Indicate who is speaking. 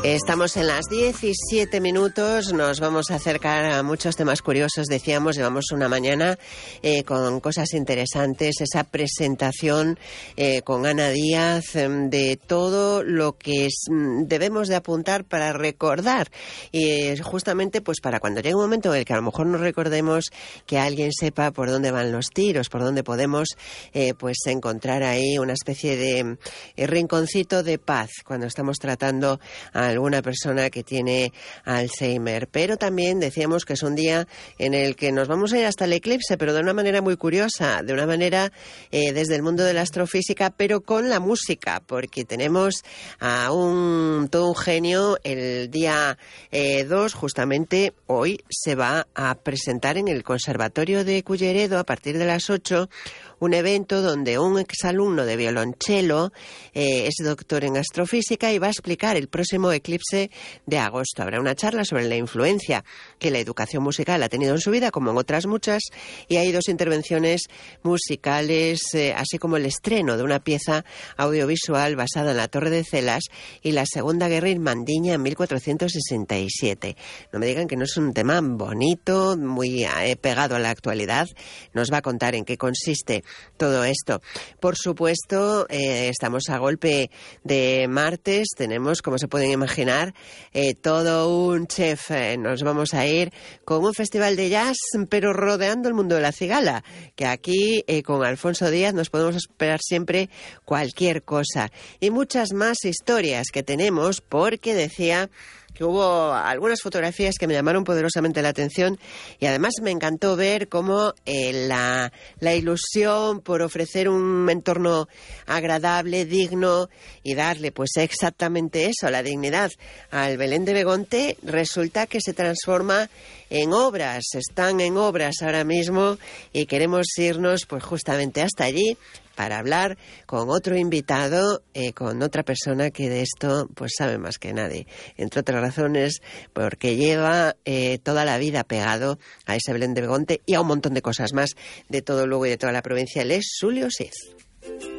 Speaker 1: Estamos en las 17 minutos, nos vamos a acercar a muchos temas curiosos, decíamos, llevamos una mañana con cosas interesantes, esa presentación con Ana Díaz de todo lo que debemos de apuntar para recordar, y justamente pues para cuando llegue un momento en el que a lo mejor no recordemos, que alguien sepa por dónde van los tiros, por dónde podemos pues encontrar ahí una especie de rinconcito de paz cuando estamos tratando a alguna persona que tiene Alzheimer. Pero también decíamos que es un día en el que nos vamos a ir hasta el eclipse, pero de una manera muy curiosa, de una manera desde el mundo de la astrofísica, pero con la música, porque tenemos a todo un genio. El día 2, justamente hoy, se va a presentar en el Conservatorio de Culleredo a partir de las 8 un evento donde un exalumno de violonchelo es doctor en astrofísica y va a explicar el próximo eclipse de agosto. Habrá una charla sobre la influencia que la educación musical ha tenido en su vida, como en otras muchas, y hay 2 intervenciones musicales, así como el estreno de una pieza audiovisual basada en la Torre de Celas y la Segunda Guerra Irmandiña en 1467. No me digan que no es un tema bonito, muy pegado a la actualidad. Nos va a contar en qué consiste todo esto. Por supuesto, estamos a golpe de martes, tenemos, como se pueden imaginar, todo un chef. Nos vamos a ir con un festival de jazz, pero rodeando el mundo de la cigala, que aquí con Alfonso Díaz nos podemos esperar siempre cualquier cosa. Y muchas más historias que tenemos, porque decía que hubo algunas fotografías que me llamaron poderosamente la atención, y además me encantó ver cómo la ilusión por ofrecer un entorno agradable, digno, y darle pues exactamente eso, la dignidad al Belén de Begonte, resulta que se transforma en obras. Están en obras ahora mismo y queremos irnos pues justamente hasta allí para hablar con otro invitado, con otra persona que de esto pues sabe más que nadie, entre otras razones porque lleva toda la vida pegado a ese Belén de Begonte y a un montón de cosas más de todo Lugo y de toda la provincia. Él es Xulio Siz.